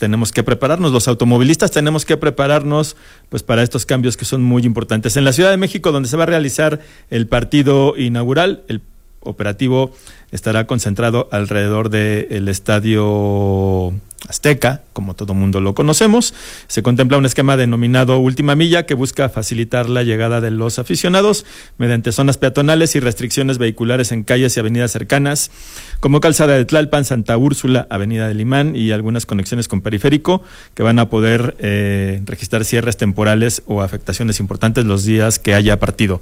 tenemos que prepararnos, los automovilistas tenemos que prepararnos pues para estos cambios que son muy importantes. En la Ciudad de México, donde se va a realizar el partido inaugural, el operativo estará concentrado alrededor del Estadio Azteca, como todo mundo lo conocemos. Se contempla un esquema denominado Última Milla que busca facilitar la llegada de los aficionados mediante zonas peatonales y restricciones vehiculares en calles y avenidas cercanas, como Calzada de Tlalpan, Santa Úrsula, Avenida del Imán y algunas conexiones con Periférico, que van a poder registrar cierres temporales o afectaciones importantes los días que haya partido.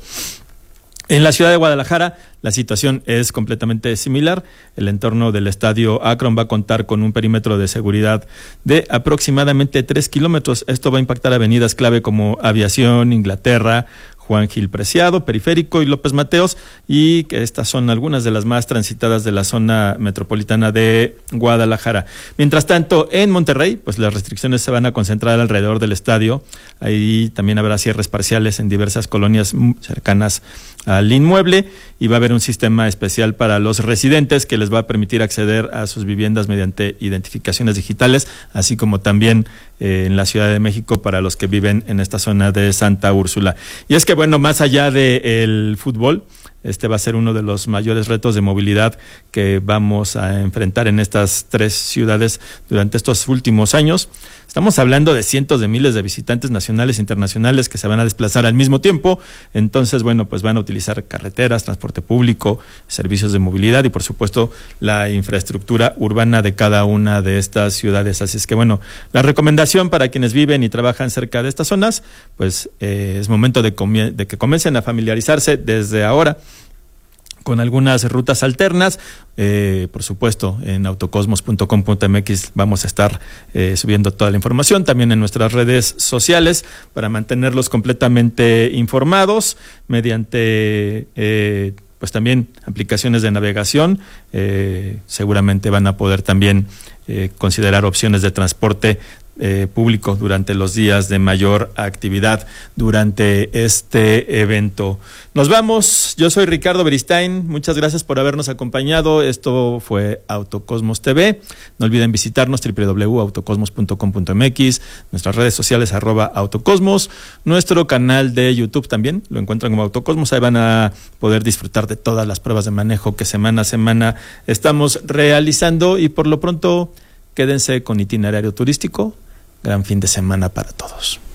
En la ciudad de Guadalajara, la situación es completamente similar. El entorno del estadio Akron va a contar con un perímetro de seguridad de aproximadamente 3 kilómetros. Esto va a impactar avenidas clave como Aviación, Inglaterra, Juan Gil Preciado, Periférico y López Mateos, y que estas son algunas de las más transitadas de la zona metropolitana de Guadalajara. Mientras tanto, en Monterrey, pues las restricciones se van a concentrar alrededor del estadio. Ahí también habrá cierres parciales en diversas colonias cercanas al inmueble, y va a haber un sistema especial para los residentes que les va a permitir acceder a sus viviendas mediante identificaciones digitales, así como también en la Ciudad de México para los que viven en esta zona de Santa Úrsula. Y es que bueno, más allá del fútbol, este va a ser uno de los mayores retos de movilidad que vamos a enfrentar en estas 3 ciudades durante estos últimos años. Estamos hablando de cientos de miles de visitantes nacionales e internacionales que se van a desplazar al mismo tiempo. Entonces, bueno, pues van a utilizar carreteras, transporte público, servicios de movilidad y, por supuesto, la infraestructura urbana de cada una de estas ciudades. Así es que, bueno, la recomendación para quienes viven y trabajan cerca de estas zonas, pues es momento de que comiencen a familiarizarse desde ahora con algunas rutas alternas. Por supuesto, en autocosmos.com.mx vamos a estar subiendo toda la información, también en nuestras redes sociales, para mantenerlos completamente informados mediante pues también aplicaciones de navegación. Seguramente van a poder también considerar opciones de transporte público durante los días de mayor actividad durante este evento. Nos vamos, yo soy Ricardo Beristain, muchas gracias por habernos acompañado. Esto fue Autocosmos TV. No olviden visitarnos www.autocosmos.com.mx, nuestras redes sociales @autocosmos, nuestro canal de YouTube también lo encuentran como Autocosmos. Ahí van a poder disfrutar de todas las pruebas de manejo que semana a semana estamos realizando, y por lo pronto quédense con Itinerario Turístico. Gran fin de semana para todos.